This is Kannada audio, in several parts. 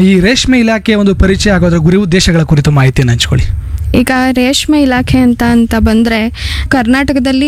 ಈ ರೇಷ್ಮೆ ಇಲಾಖೆಯ ಒಂದು ಪರಿಚಯ ಆಗೋದ್ರ ಗುರಿ ಉದ್ದೇಶಗಳ ಕುರಿತು ಮಾಹಿತಿಯನ್ನು ಹಂಚ್ಕೊಳ್ಳಿ. ಈಗ ರೇಷ್ಮೆ ಇಲಾಖೆ ಅಂತ ಬಂದರೆ ಕರ್ನಾಟಕದಲ್ಲಿ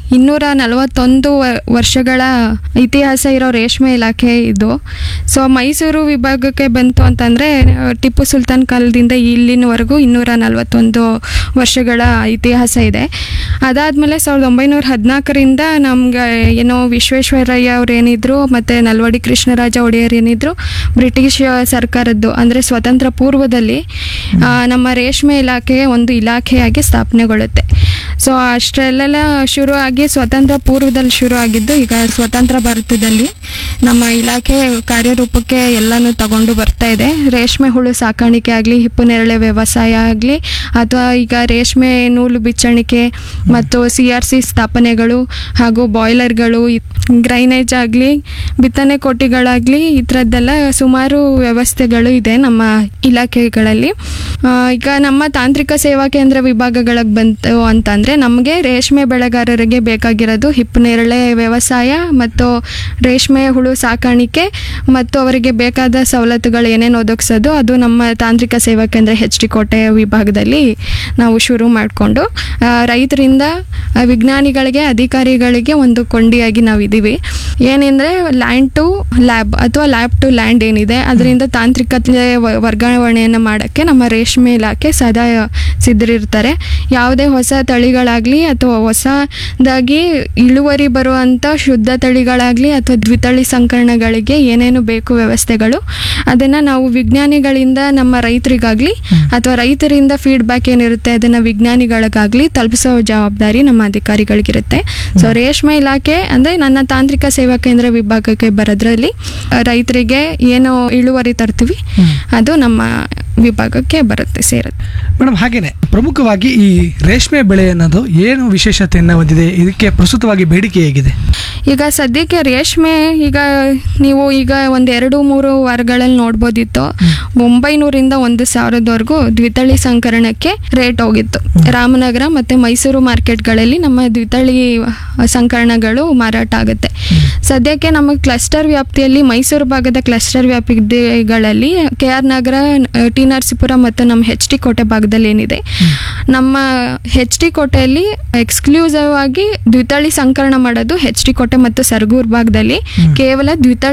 241 ವರ್ಷಗಳ ಇತಿಹಾಸ ಇರೋ ರೇಷ್ಮೆ ಇಲಾಖೆ ಇದು. ಸೊ ಮೈಸೂರು ವಿಭಾಗಕ್ಕೆ ಬಂತು ಅಂತಂದರೆ ಟಿಪ್ಪು ಸುಲ್ತಾನ್ ಕಾಲದಿಂದ ಇಲ್ಲಿನವರೆಗೂ 241 ವರ್ಷಗಳ ಇತಿಹಾಸ ಇದೆ. ಅದಾದಮೇಲೆ 1914ರಿಂದ ನಮ್ಗೆ ಏನೋ ವಿಶ್ವೇಶ್ವರಯ್ಯ ಅವ್ರು ಏನಿದ್ರು ಮತ್ತು ನಲ್ವಡಿ ಕೃಷ್ಣರಾಜ ಒಡೆಯರ್ ಏನಿದ್ರು ಬ್ರಿಟಿಷ್ ಸರ್ಕಾರದ್ದು ಅಂದರೆ ಸ್ವತಂತ್ರ ಪೂರ್ವದಲ್ಲಿ ನಮ್ಮ ರೇಷ್ಮೆ ಇಲಾಖೆ ಒಂದು ಇಲಾಖೆಯಾಗಿ ಸ್ಥಾಪನೆಗೊಳ್ಳುತ್ತೆ. ಸೊ ಅಷ್ಟರಲ್ಲೆಲ್ಲ ಶುರು ಆಗಿ ಸ್ವತಂತ್ರ ಪೂರ್ವದಲ್ಲಿ ಶುರು ಆಗಿದ್ದು ಈಗ ಸ್ವತಂತ್ರ ಭಾರತದಲ್ಲಿ ನಮ್ಮ ಇಲಾಖೆ ಕಾರ್ಯರೂಪಕ್ಕೆ ಎಲ್ಲನೂ ತಗೊಂಡು ಬರ್ತಾ ಇದೆ. ರೇಷ್ಮೆ ಹುಳು ಸಾಕಾಣಿಕೆ ಆಗಲಿ, ಹಿಪ್ಪುನೇರಳೆ ವ್ಯವಸಾಯ ಆಗಲಿ, ಅಥವಾ ಈಗ ರೇಷ್ಮೆ ನೂಲು ಬಿಚ್ಚಣಿಕೆ ಮತ್ತು CRC ಸ್ಥಾಪನೆಗಳು ಹಾಗೂ ಬಾಯ್ಲರ್ಗಳು, ಗ್ರೈನೇಜ್ ಆಗಲಿ, ಬಿತ್ತನೆ ಕೋಟಿಗಳಾಗಲಿ, ಈ ಥರದ್ದೆಲ್ಲ ಸುಮಾರು ವ್ಯವಸ್ಥೆಗಳು ಇದೆ ನಮ್ಮ ಇಲಾಖೆಗಳಲ್ಲಿ. ಈಗ ನಮ್ಮ ತಾಂತ್ರಿಕ ಸೇವಾ ಕೇಂದ್ರ ವಿಭಾಗಗಳಿಗೆ ಬಂತು ಅಂತಂದರೆ ನಮಗೆ ರೇಷ್ಮೆ ಬೆಳೆಗಾರರಿಗೆ ಬೇಕಾಗಿರೋದು ಹಿಪ್ಪುನೇರಳೆ ವ್ಯವಸಾಯ ಮತ್ತು ರೇಷ್ಮೆ ಹುಳು ಸಾಕಾಣಿಕೆ ಮತ್ತು ಅವರಿಗೆ ಬೇಕಾದ ಸವಲತ್ತುಗಳು ಏನೇನು ಒದಗಿಸೋದು ಅದು ನಮ್ಮ ತಾಂತ್ರಿಕ ಸೇವಾ ಕೇಂದ್ರ HD ಕೋಟೆ ವಿಭಾಗದಲ್ಲಿ ನಾವು ಶುರು ಮಾಡಿಕೊಂಡು ರೈತರಿಂದ ವಿಜ್ಞಾನಿಗಳಿಗೆ, ಅಧಿಕಾರಿಗಳಿಗೆ ಒಂದು ಕೊಂಡಿಯಾಗಿ ನಾವಿದ್ದೀವಿ. ಏನೆಂದರೆ ಲ್ಯಾಂಡ್ ಟು ಲ್ಯಾಬ್ ಅಥವಾ ಲ್ಯಾಬ್ ಟು ಲ್ಯಾಂಡ್ ಏನಿದೆ ಅದರಿಂದ ತಾಂತ್ರಿಕತೆ ವರ್ಗಾವಣೆಯನ್ನು ಮಾಡೋಕ್ಕೆ ನಮ್ಮ ರೇಷ್ಮೆ ಇಲಾಖೆ ಸದಾ ಸಿದ್ಧರಿರ್ತಾರೆ. ಯಾವುದೇ ಹೊಸ ತಳಿಗಳಾಗಲಿ ಅಥವಾ ಹೊಸದಾಗಿ ಇಳುವರಿ ಬರುವಂಥ ಶುದ್ಧ ತಳಿಗಳಾಗಲಿ ಅಥವಾ ದ್ವಿತಳಿ ಸಂಕರಣಗಳಿಗೆ ಏನೇನು ಬೇಕು ವ್ಯವಸ್ಥೆಗಳು ಅದನ್ನು ನಾವು ವಿಜ್ಞಾನಿಗಳಿಂದ ನಮ್ಮ ರೈತರಿಗಾಗಲಿ ಅಥವಾ ರೈತರಿಂದ ಫೀಡ್ಬ್ಯಾಕ್ ಏನಿರುತ್ತೆ ಅದನ್ನು ವಿಜ್ಞಾನಿಗಳಿಗಾಗಲಿ ತಲುಪಿಸೋ ಜವಾಬ್ದಾರಿ ನಮ್ಮ ಅಧಿಕಾರಿಗಳಿಗಿರುತ್ತೆ. ಸೊ ರೇಷ್ಮೆ ಇಲಾಖೆ ಅಂದರೆ ನನ್ನ ತಾಂತ್ರಿಕ ಸೇವಾ ಕೇಂದ್ರ ವಿಭಾಗಕ್ಕೆ ಬರೋದ್ರಲ್ಲಿ ರೈತರಿಗೆ ಏನು ಇಳುವರಿ ತರ್ತೀವಿ ಅದು ನಮ್ಮ ವಿಭಾಗಕ್ಕೆ ಸೇರುತ್ತೆ. ಮೇಡಮ್, ಹಾಗೇನೆ ಪ್ರಮುಖವಾಗಿ ಈ ರೇಷ್ಮೆ ಬೆಳೆ ಅನ್ನೋದು ಏನು ವಿಶೇಷತೆಯನ್ನು ಹೊಂದಿದೆ? ಇದಕ್ಕೆ ಪ್ರಸ್ತುತವಾಗಿ ಬೇಡಿಕೆ ಹೇಗಿದೆ? ಈಗ ಸದ್ಯಕ್ಕೆ ರೇಷ್ಮೆ ಈಗ ನೀವು ಈಗ ಒಂದು 2-3 ವಾರಗಳಲ್ಲಿ ನೋಡ್ಬೋದಿತ್ತು 900ರಿಂದ 1000ವರೆಗೂ ದ್ವಿತಳಿ ಸಂಕರಣಕ್ಕೆ ರೇಟ್ ಹೋಗಿತ್ತು. ರಾಮನಗರ ಮತ್ತು ಮೈಸೂರು ಮಾರ್ಕೆಟ್ಗಳಲ್ಲಿ ನಮ್ಮ ದ್ವಿತಳಿ ಸಂಕರಣಗಳು ಮಾರಾಟ ಆಗುತ್ತೆ. ಸದ್ಯಕ್ಕೆ ನಮ್ಮ ಕ್ಲಸ್ಟರ್ ವ್ಯಾಪ್ತಿಯಲ್ಲಿ ಮೈಸೂರು ಭಾಗದ ಕ್ಲಸ್ಟರ್ ವ್ಯಾಪ್ತಿಗಳಲ್ಲಿ KR ನಗರ, ಟಿ ನರಸೀಪುರ ಮತ್ತು ನಮ್ಮ HD ಕೋಟೆ ಭಾಗದಲ್ಲಿ ಏನಿದೆ, ನಮ್ಮ HD ಕೋಟೆಯಲ್ಲಿ ಎಕ್ಸ್ಕ್ಲೂಸಿವ್ ಆಗಿ ದ್ವಿತಳಿ ಸಂಕರಣ ಮಾಡೋದು HD ಕೋಟೆ ಮತ್ತು ಸರಗೂರು ಭಾಗದಲ್ಲಿ ಕೇವಲ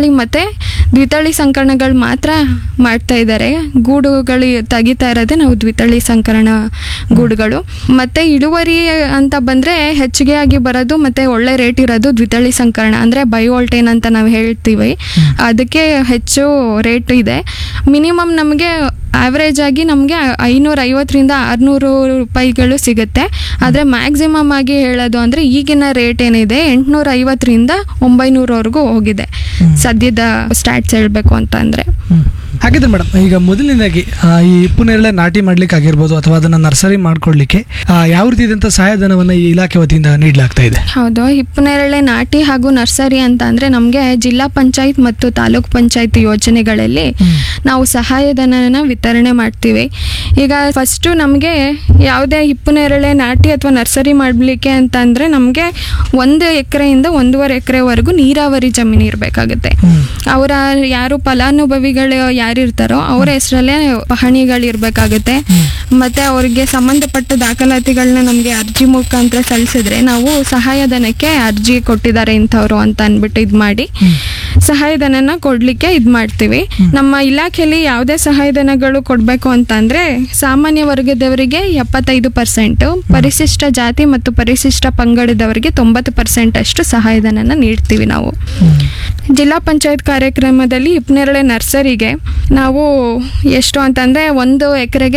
ದ್ವಿತಳಿ ಸಂಕರಣಗಳು ಮಾತ್ರ ಮಾಡ್ತಾ ಇದ್ದಾರೆ. ಗೂಡುಗಳು ತೆಗಿತಾ ಇರೋದೇ ನಾವು ದ್ವಿತಳಿ ಸಂಕರಣ ಗೂಡುಗಳು. ಮತ್ತೆ ಇಳುವರಿ ಅಂತ ಬಂದರೆ ಹೆಚ್ಚಿಗೆ ಆಗಿ ಬರೋದು ಮತ್ತು ಒಳ್ಳೆ ರೇಟ್ ಇರೋದು ದ್ವಿತಳಿ ಸಂಕರಣ ಅಂದರೆ ಬಯೋಲ್ಟೇನ್ ಅಂತ ನಾವು ಹೇಳ್ತೀವಿ. ಅದಕ್ಕೆ ಹೆಚ್ಚು ರೇಟ್ ಇದೆ. ಮಿನಿಮಮ್ ನಮಗೆ ಆವ್ರೇಜ್ ಆಗಿ ನಮಗೆ 550ರಿಂದ 600 ರೂಪಾಯಿಗಳು ಸಿಗುತ್ತೆ. ಆದರೆ ಮ್ಯಾಕ್ಸಿಮಮ್ ಆಗಿ ಹೇಳೋದು ಅಂದರೆ ಈಗಿನ ರೇಟ್ ಏನಿದೆ 850ರಿಂದ 900ವರೆಗೂ ಹೋಗಿದೆ ಸದ್ಯದ ಸ್ಟ್ಯಾಟ್ಸ್ ಹೇಳಬೇಕು ಅಂತ ಅಂದರೆ. ಹಾಗಿದ್ರೆ ಮೇಡಮ್, ಈಗ ಮೊದಲನೇದಾಗಿ ಈ ಹಿಪ್ಪುನೇರಳೆ ನಾಟಿ ಮಾಡ್ಲಿಕ್ಕೆ ಆಗಿರ್ಬೋದು ಅಥವಾ ಅದನ್ನು ನರ್ಸರಿ ಮಾಡ್ಕೊಳ್ಲಿಕ್ಕೆ ಯಾವ ರೀತಿಯಾದಂಥ ಸಹಾಯಧನವನ್ನು ಈ ಇಲಾಖೆ ವತಿಯಿಂದ ನೀಡಲಾಗ್ತಾ ಇದೆ? ಹೌದು, ಹಿಪ್ಪುನೇರಳೆ ನಾಟಿ ಹಾಗೂ ನರ್ಸರಿ ಅಂತ ಅಂದರೆ ನಮಗೆ ಜಿಲ್ಲಾ ಪಂಚಾಯತ್ ಮತ್ತು ತಾಲೂಕ್ ಪಂಚಾಯತ್ ಯೋಜನೆಗಳಲ್ಲಿ ನಾವು ಸಹಾಯಧನನ ವಿತರಣೆ ಮಾಡ್ತೀವಿ. ಈಗ ಫಸ್ಟು ನಮಗೆ ಯಾವುದೇ ಹಿಪ್ಪುನೇರಳೆ ನಾಟಿ ಅಥವಾ ನರ್ಸರಿ ಮಾಡಲಿಕ್ಕೆ ಅಂತ ಅಂದರೆ ನಮಗೆ 1 ಎಕರೆಯಿಂದ 1.5 ಎಕರೆವರೆಗೂ ನೀರಾವರಿ ಜಮೀನು ಇರಬೇಕಾಗುತ್ತೆ. ಅವರ ಯಾರು ಫಲಾನುಭವಿಗಳು ಯಾರಿರ್ತಾರೋ ಅವರ ಹೆಸರಲ್ಲೇ ಪಹಣಿಗಳಿರ್ಬೇಕಾಗುತ್ತೆ. ಮತ್ತು ಅವ್ರಿಗೆ ಸಂಬಂಧಪಟ್ಟ ದಾಖಲಾತಿಗಳನ್ನ ನಮಗೆ ಅರ್ಜಿ ಮುಖಾಂತರ ಸಲ್ಲಿಸಿದ್ರೆ ನಾವು ಸಹಾಯಧನಕ್ಕೆ ಅರ್ಜಿ ಕೊಟ್ಟಿದ್ದಾರೆ ಇಂಥವ್ರು ಅಂತ ಅಂದ್ಬಿಟ್ಟು ಇದು ಮಾಡಿ ಸಹಾಯಧನನ ಕೊಡಲಿಕ್ಕೆ ಇದು ಮಾಡ್ತೀವಿ. ನಮ್ಮ ಇಲಾಖೆಯಲ್ಲಿ ಯಾವುದೇ ಸಹಾಯಧನಗಳು ಕೊಡಬೇಕು ಅಂತಂದರೆ ಸಾಮಾನ್ಯ ವರ್ಗದವರಿಗೆ 75%, ಪರಿಶಿಷ್ಟ ಜಾತಿ ಮತ್ತು ಪರಿಶಿಷ್ಟ ಪಂಗಡದವರಿಗೆ 90% ಅಷ್ಟು ಸಹಾಯಧನನ ನೀಡ್ತೀವಿ ನಾವು. ಜಿಲ್ಲಾ ಪಂಚಾಯತ್ ಕಾರ್ಯಕ್ರಮದಲ್ಲಿ ಹಿಪ್ಪುನೇರಳೆ ನರ್ಸರಿಗೆ ನಾವು ಎಷ್ಟು ಅಂತಂದರೆ 1 ಎಕರೆಗೆ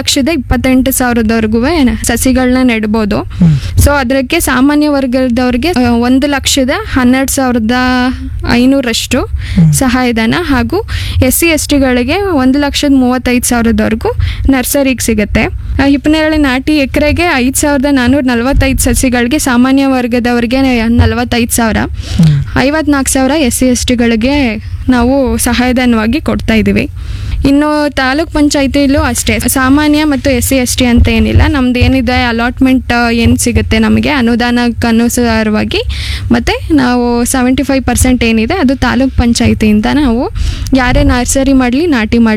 1,28,000ವರೆಗೂ ಸಸಿಗಳನ್ನ ನೆಡ್ಬೋದು. ಸೊ ಅದಕ್ಕೆ ಸಾಮಾನ್ಯ ವರ್ಗದವ್ರಿಗೆ 1,12,500 ಸಹಾಯಧನ ಹಾಗೂ SC STಗಳಿಗೆ 1,35,000ವರೆಗೂ ನರ್ಸರಿಗೆ ಸಿಗುತ್ತೆ. ಹಿಪ್ಪುನೇರಳೆ ನಾಟಿ ಎಕರೆಗೆ 5,445 ಸಸಿಗಳಿಗೆ ಸಾಮಾನ್ಯ ವರ್ಗದವರಿಗೆ 45,000, 54,000 SC STಗಳಿಗೆ ನಾವು ಸಹಾಯಧನವಾಗಿ ಕೊಡ್ತಾ ಇದ್ದೀವಿ. ಇನ್ನು ತಾಲೂಕ್ ಪಂಚಾಯತಿಲೂ ಅಷ್ಟೇ ಸಾಮಾನ್ಯ ಮತ್ತು SC ST ಅಂತ ಏನಿಲ್ಲ, ನಮ್ದು ಏನಿದೆ ಅಲಾಟ್ಮೆಂಟ್ ಏನು ಸಿಗುತ್ತೆ ನಮಗೆ ಅನುದಾನಕ್ಕನುಸಾರವಾಗಿ ಮತ್ತು ನಾವು 75% ಏನಿದೆ ಅದು ತಾಲೂಕ್ ಪಂಚಾಯತಿಯಿಂದ ನಾವು ಯಾರೇ ನರ್ಸರಿ ಮಾಡಲಿ ನಾಟಿ ಮಾಡಲಿ